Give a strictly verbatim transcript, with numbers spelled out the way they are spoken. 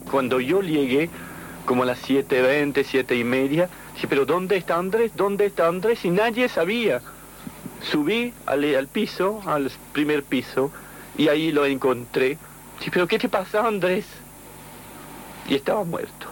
Cuando yo llegué, como a las siete veinte, siete y media, dije, pero ¿dónde está Andrés? ¿Dónde está Andrés? Y nadie sabía. Subí al, al piso, al primer piso, y ahí lo encontré. Dije, pero ¿qué te pasa, Andrés? Y estaba muerto.